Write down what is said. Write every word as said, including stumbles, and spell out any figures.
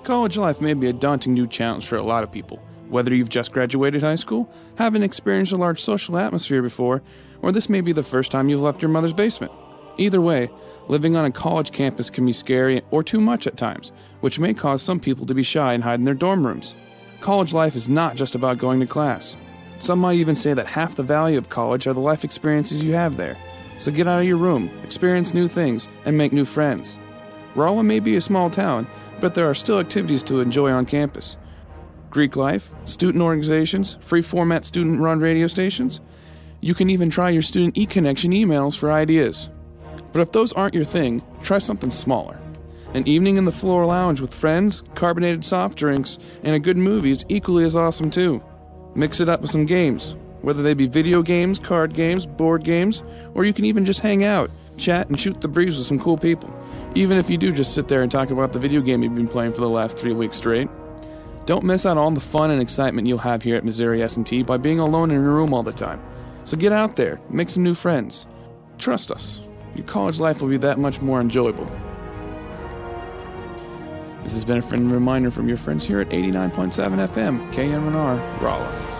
College life may be a daunting new challenge for a lot of people, whether you've just graduated high school, haven't experienced a large social atmosphere before, or this may be the first time you've left your mother's basement. Either way, living on a college campus can be scary or too much at times, which may cause some people to be shy and hide in their dorm rooms. College life is not just about going to class. Some might even say that half the value of college are the life experiences you have there. So get out of your room, experience new things, and make new friends. Rolla may be a small town, but there are still activities to enjoy on campus. Greek life, student organizations, free-format student-run radio stations. You can even try your student e-connection emails for ideas. But if those aren't your thing, try something smaller. An evening in the floor lounge with friends, carbonated soft drinks, and a good movie is equally as awesome too. Mix it up with some games, whether they be video games, card games, board games, or you can even just hang out, chat, and shoot the breeze with some cool people, even if you do just sit there and talk about the video game you've been playing for the last three weeks straight. Don't miss out on the fun and excitement you'll have here at Missouri S and T by being alone in your room all the time. So get out there, make some new friends. Trust us, your college life will be that much more enjoyable. This has been a friendly reminder from your friends here at eighty-nine point seven F M, K N R, Rolla.